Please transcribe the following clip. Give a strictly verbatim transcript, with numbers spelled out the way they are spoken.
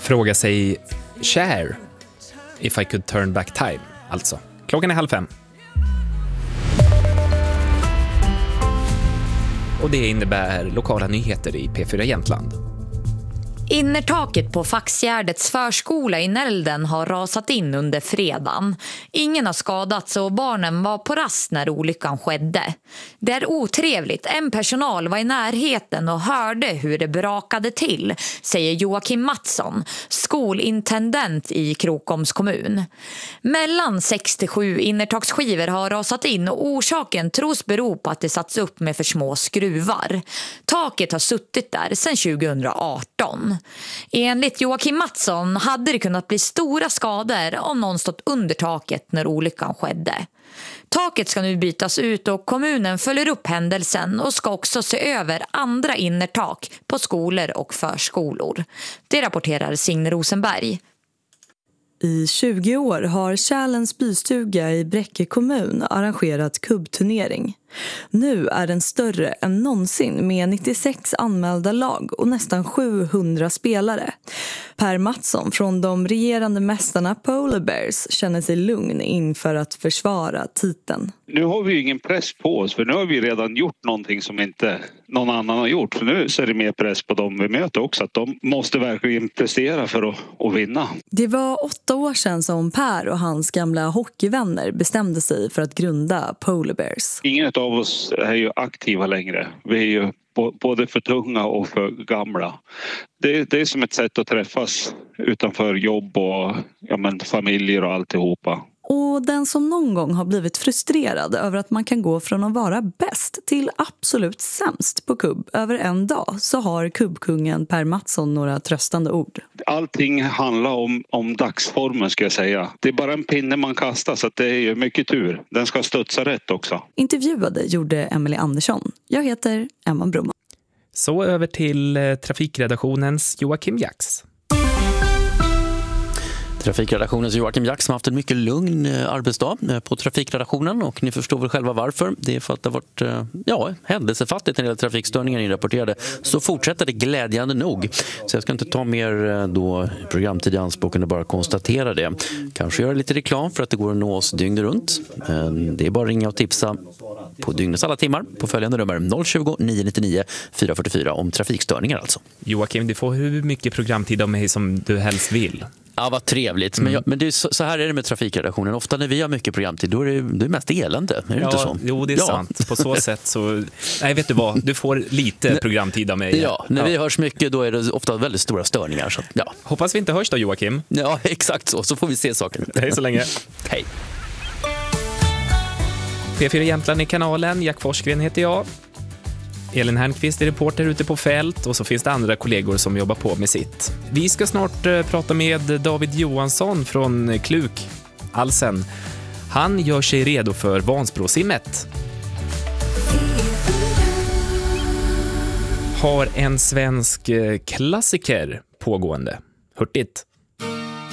fråga sig Cher, If I Could Turn Back Time, alltså. Klockan är halv fem. Och det innebär lokala nyheter i P fyra Jämtland. Innertaket på Faxgärdets förskola i Nälden har rasat in under fredagen. Ingen har skadats och barnen var på rast när olyckan skedde. Det är otrevligt. En personal var i närheten och hörde hur det brakade till, säger Joakim Mattsson, skolintendent i Krokoms kommun. Mellan sex till sju innertaksskivor har rasat in och orsaken tros bero på att det satts upp med för små skruvar. Taket har suttit där sedan tjugohundraarton. Enligt Joakim Mattsson hade det kunnat bli stora skador om någon stått under taket när olyckan skedde. Taket ska nu bytas ut och kommunen följer upp händelsen och ska också se över andra innertak på skolor och förskolor. Det rapporterar Signe Rosenberg. I tjugo år har Kärlens bystuga i Bräcke kommun arrangerat kubbturnering. Nu är den större än någonsin med nittiosex anmälda lag och nästan sjuhundra spelare. Per Mattsson från de regerande mästarna Polar Bears känner sig lugn inför att försvara titeln. Nu har vi ju ingen press på oss, för nu har vi redan gjort någonting som inte någon annan har gjort. För nu så är det mer press på dem vi möter också, att de måste verkligen prestera för att, att vinna. Det var åtta år sedan som Per och hans gamla hockeyvänner bestämde sig för att grunda Polar Bears. Ingen av oss är ju aktiva längre. Vi är ju både för tunga och för gamla. Det, det är som ett sätt att träffas utanför jobb och ja, men, familjer och alltihopa. Och den som någon gång har blivit frustrerad över att man kan gå från att vara bäst till absolut sämst på kubb över en dag, så har kubbkungen Per Mattsson några tröstande ord. Allting handlar om, om dagsformen, ska jag säga. Det är bara en pinne man kastar, så att det är ju mycket tur. Den ska studsa rätt också. Intervjuade gjorde Emily Andersson. Jag heter Emma Bromman. Så över till eh, trafikredaktionens Joakim Jax. Trafikredaktionens Joakim Jax har haft en mycket lugn arbetsdag på trafikredaktionen, och ni förstår väl själva varför. Det är för att det har varit ja, händelsefattigt när det gäller trafikstörningar inrapporterade. Så fortsätter det glädjande nog. Så jag ska inte ta mer då programtid i anspråk än bara konstatera det. Kanske göra lite reklam för att det går att nå oss dygn runt. Det är bara att ringa och tipsa på dygnets alla timmar på följande nummer noll tjugo, nio nittionio, fyra fyrtiofyra om trafikstörningar alltså. Joakim, du får hur mycket programtid av mig som du helst vill. Ja, vad trevligt. Mm. Men, jag, men det är så, så här är det med trafikredaktionen. Ofta när vi har mycket programtid, då är det, det är mest elände. Är det ja, inte så? Jo, det är ja. sant. På så sätt så... Nej, vet du vad? Du får lite programtid av mig. Ja, när ja. vi hörs mycket, då är det ofta väldigt stora störningar. Så, ja. Hoppas vi inte hörs då, Joakim. Ja, exakt så. Så får vi se saker. Hej så länge. Hej. P fyra Jämtland i kanalen. Jack Forsgren heter jag. Elin Hernqvist är reporter ute på fält, och så finns det andra kollegor som jobbar på med sitt. Vi ska snart uh, prata med David Johansson från Kluk, Alsen. Han gör sig redo för Vansbrosimmet. Har en svensk uh, klassiker pågående. Hurtigt.